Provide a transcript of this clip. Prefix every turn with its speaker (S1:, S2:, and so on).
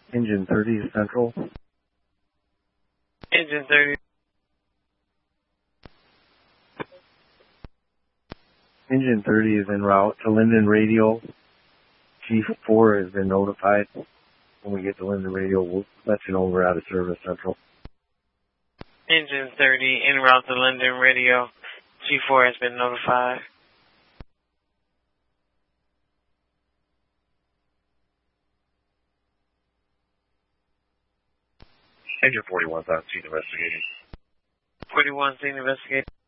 S1: Engine 30 is Central.
S2: Engine 30.
S1: Engine 30 is en route to Linden Radio. G4 has been notified. When we get to Linden Radio, we'll let you know we're out of service, Central.
S2: Engine 30 en route to Linden Radio. G4 has been notified.
S1: Engine 41's on scene investigating.
S2: 41 scene investigating.